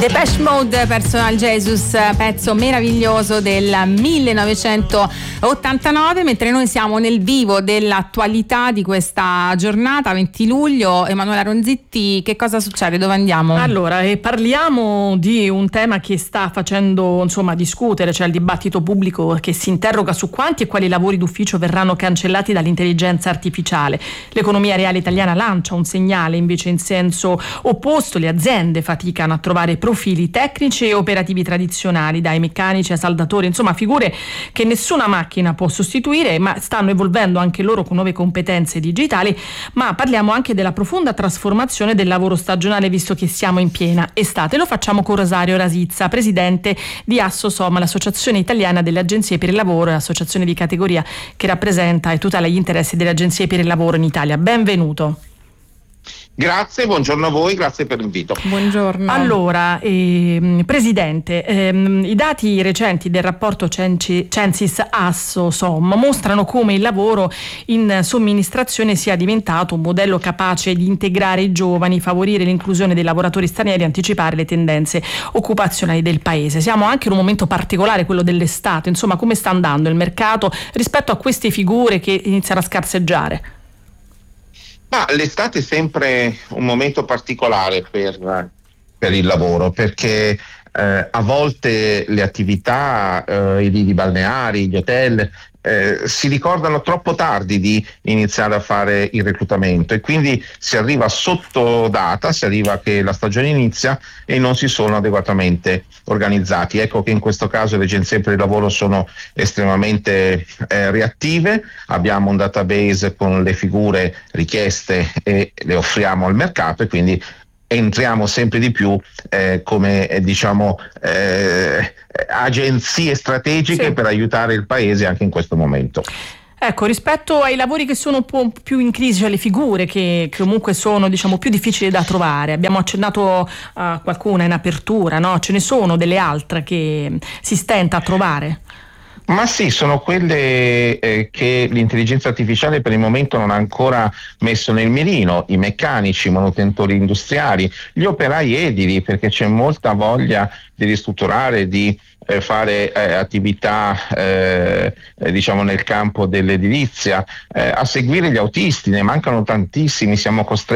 Depeche Mode, Personal Jesus, pezzo meraviglioso del 1989, mentre noi siamo nel vivo dell'attualità di questa giornata, 20 luglio. Emanuela Ronzitti, che cosa succede? Dove andiamo? Allora, parliamo di un tema che sta facendo discutere, cioè il dibattito pubblico che si interroga su quanti e quali lavori d'ufficio verranno cancellati dall'intelligenza artificiale. L'economia reale italiana lancia un segnale invece in senso opposto: le aziende faticano a trovare profili tecnici e operativi tradizionali, dai meccanici ai saldatori, figure che nessuna macchina può sostituire, ma stanno evolvendo anche loro con nuove competenze digitali. Ma parliamo anche della profonda trasformazione del lavoro stagionale, visto che siamo in piena estate. Lo facciamo con Rosario Rasizza, presidente di ASSOSOM, l'Associazione Italiana delle Agenzie per il Lavoro, l'associazione di categoria che rappresenta e tutela gli interessi delle agenzie per il lavoro in Italia. Benvenuto. Grazie, buongiorno a voi, grazie per l'invito. Buongiorno. Allora, Presidente, i dati recenti del rapporto Censis ASSOSOM mostrano come il lavoro in somministrazione sia diventato un modello capace di integrare i giovani, favorire l'inclusione dei lavoratori stranieri e anticipare le tendenze occupazionali del Paese. Siamo anche in un momento particolare, quello dell'estate. Come sta andando il mercato rispetto a queste figure che iniziano a scarseggiare? L'estate è sempre un momento particolare per il lavoro, perché a volte le attività, i lidi balneari, gli hotel si ricordano troppo tardi di iniziare a fare il reclutamento, e quindi si arriva sotto data, si arriva che la stagione inizia e non si sono adeguatamente organizzati. Ecco che in questo caso le agenzie per il lavoro sono estremamente reattive. Abbiamo un database con le figure richieste e le offriamo al mercato, e quindi entriamo sempre di più come agenzie strategiche, sì, per aiutare il Paese anche in questo momento. Ecco, rispetto ai lavori che sono un po' più in crisi, cioè le figure che comunque sono più difficili da trovare, abbiamo accennato a qualcuna in apertura, no? Ce ne sono delle altre che si stenta a trovare? Ma sì, sono quelle che l'intelligenza artificiale per il momento non ha ancora messo nel mirino: i meccanici, i manutentori industriali, gli operai edili, perché c'è molta voglia di ristrutturare, di fare attività nel campo dell'edilizia, a seguire gli autisti. Ne mancano tantissimi, siamo costretti